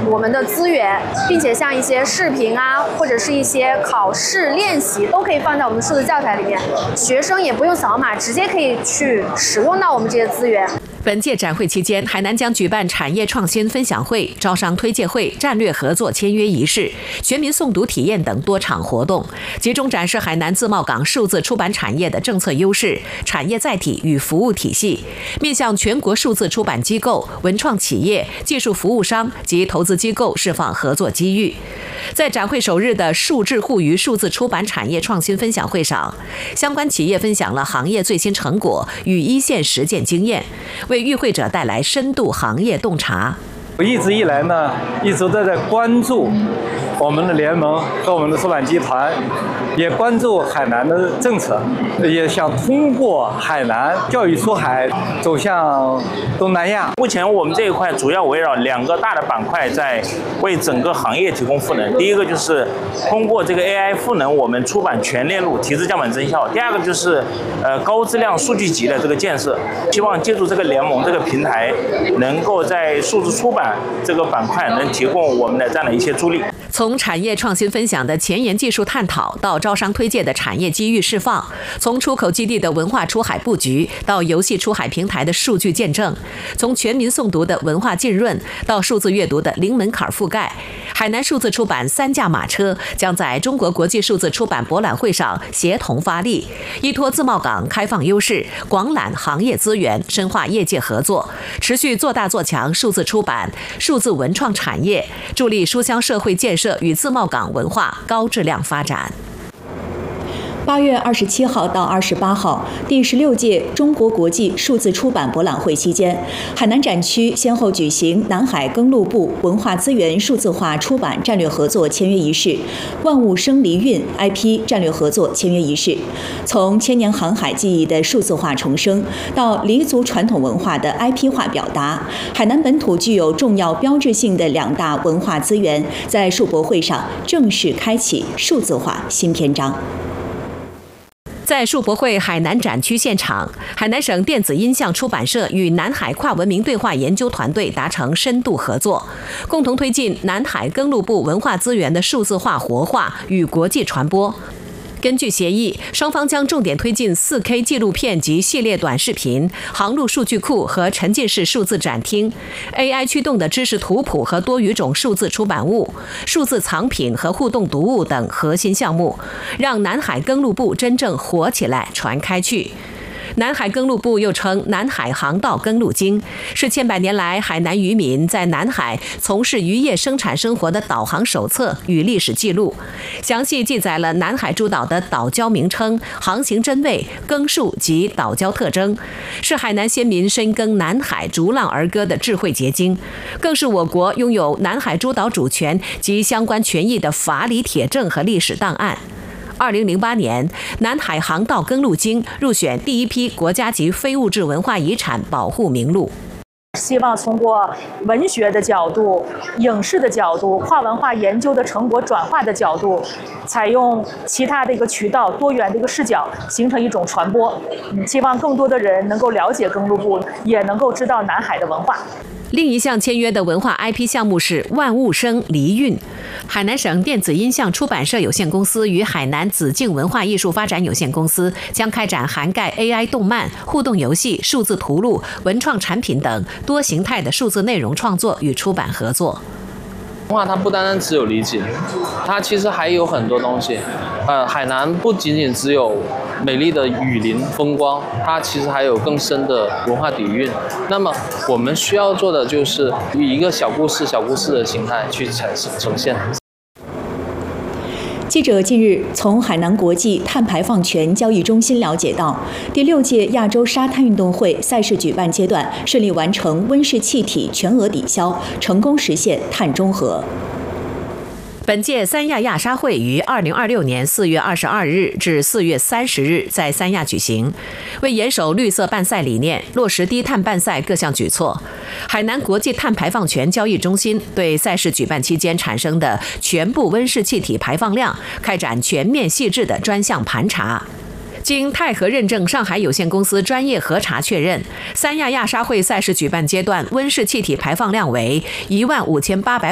我们的资源，并且像一些视频啊，或者是一些考试练习，都可以放在我们的数字教材里面，学生也不用扫码，直接可以去使用到我们这些资源。 本届展会期间，海南将举办产业创新分享会、招商推介会、战略合作签约仪式、全民诵读体验等多场活动，集中展示海南自贸港数字出版产业的政策优势、产业载体与服务体系，面向全国数字出版机构、文创企业、技术服务商及投资机构释放合作机遇。在展会首日的数智互娱数字出版产业创新分享会上，相关企业分享了行业最新成果与一线实践经验，为与会者带来深度行业洞察。 我一直以来呢，一直都在关注我们的联盟和我们的出版集团，也关注海南的政策，也想通过海南教育出海走向东南亚。 目前我们这一块主要围绕2个大的板块，在为整个行业提供赋能。第一个就是通过这个 AI 赋能我们出版全链路，提质降本增效。第二个就是高质量数据集的这个建设，希望借助这个联盟这个平台，能够在数字出版这个板块能提供我们的这样的一些助力。 从产业创新分享的前沿技术探讨到招商推介的产业机遇释放，从出口基地的文化出海布局到游戏出海平台的数据见证，从全民诵读的文化浸润到数字阅读的零门槛覆盖，海南数字出版3驾马车将在中国国际数字出版博览会上协同发力，依托自贸港开放优势，广揽行业资源，深化业界合作，持续做大做强数字出版、数字文创产业，助力书香社会建设与自贸港文化高质量发展。 8月27号到28号，第16届中国国际数字出版博览会期间，海南展区先后举行南海耕路部文化资源数字化出版战略合作签约仪式、万物生离韵 IP 战略合作签约仪式。从千年航海记忆的数字化重生，到黎族传统文化的 IP 化表达，海南本土具有重要标志性的2大文化资源，在数博会上正式开启数字化新篇章。 在数博会海南展区现场，海南省电子音像出版社与南海跨文明对话研究团队达成深度合作，共同推进南海耕路部文化资源的数字化活化与国际传播。根据协议，双方将重点推进 4K 纪录片及系列短视频、航路数据库和沉浸式数字展厅、AI 驱动的知识图谱和多语种数字出版物、数字藏品和互动读物等核心项目，让南海耕路部真正活起来、传开去。南海耕路部又称南海航道耕路经，是千百年来海南渔民在南海从事渔业生产生活的导航手册与历史记录，详细记载了南海诸岛的岛礁名称、航行真位、耕数及岛礁特征，是海南先民深耕南海逐浪而歌的智慧结晶，更是我国拥有南海诸岛主权及相关权益的法理铁证和历史档案。2008年，南海航道耕路经入选第一批国家级非物质文化遗产保护名录。 希望通过文学的角度、影视的角度、跨文化研究的成果转化的角度，采用其他的一个渠道、多元的一个视角，形成一种传播。希望更多的人能够了解耕路部，也能够知道南海的文化。 另一项签约的文化 IP 项目是万物生离韵。海南省电子音像出版社有限公司与海南紫荆文化艺术发展有限公司将开展涵盖 AI 动漫、互动游戏、数字图录、文创产品等多形态的数字内容创作与出版合作。 文化它不单单只有理解，它其实还有很多东西。海南不仅仅只有美丽的雨林风光，它其实还有更深的文化底蕴。那么我们需要做的就是以一个小故事的形态去呈现。 记者近日从海南国际碳排放权交易中心了解到，第6届亚洲沙滩运动会赛事举办阶段顺利完成温室气体全额抵消，成功实现碳中和。 本届三亚亚沙会于2026年4月22日至4月30日在三亚举行。为严守绿色办赛理念，落实低碳办赛各项举措，海南国际碳排放权交易中心对赛事举办期间产生的全部温室气体排放量开展全面细致的专项盘查。经泰和认证上海有限公司专业核查确认，三亚亚沙会赛事举办阶段温室气体排放量为15800